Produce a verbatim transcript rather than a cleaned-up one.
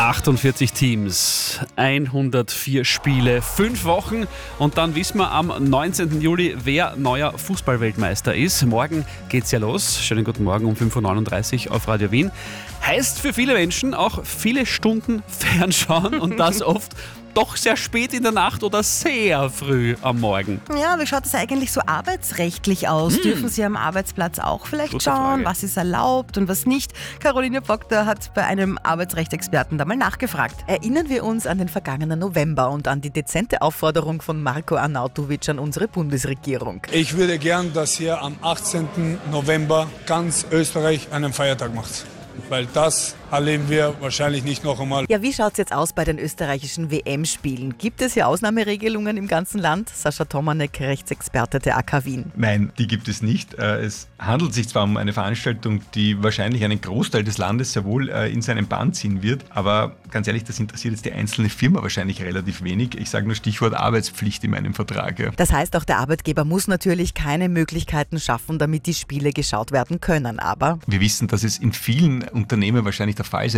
achtundvierzig Teams, hundertvier Spiele, fünf Wochen und dann wissen wir am neunzehnten Juli, wer neuer Fußballweltmeister ist. Morgen geht's ja los. Schönen guten Morgen um fünf Uhr neununddreißig auf Radio Wien. Heißt für viele Menschen auch viele Stunden fernschauen und das oft doch sehr spät in der Nacht oder sehr früh am Morgen. Ja, wie schaut es eigentlich so arbeitsrechtlich aus? Hm. Dürfen Sie am Arbeitsplatz auch vielleicht Gute schauen, Frage. Was ist erlaubt und was nicht? Caroline Proctor hat bei einem Arbeitsrechtsexperten da mal nachgefragt. Erinnern wir uns an den vergangenen November und an die dezente Aufforderung von Marko Arnautovic an unsere Bundesregierung. Ich würde gern, dass hier am achtzehnten November ganz Österreich einen Feiertag macht. Weil das erleben wir wahrscheinlich nicht noch einmal. Ja, wie schaut es jetzt aus bei den österreichischen W M-Spielen? Gibt es hier Ausnahmeregelungen im ganzen Land? Sascha Tomanek, Rechtsexperte der A K Wien. Nein, die gibt es nicht. Es handelt sich zwar um eine Veranstaltung, die wahrscheinlich einen Großteil des Landes sehr wohl in seinen Bann ziehen wird, aber ganz ehrlich, das interessiert jetzt die einzelne Firma wahrscheinlich relativ wenig. Ich sage nur Stichwort Arbeitspflicht in meinem Vertrag. Das heißt, auch der Arbeitgeber muss natürlich keine Möglichkeiten schaffen, damit die Spiele geschaut werden können. Aber wir wissen, dass es in vielen Unternehmen wahrscheinlich der Fall sein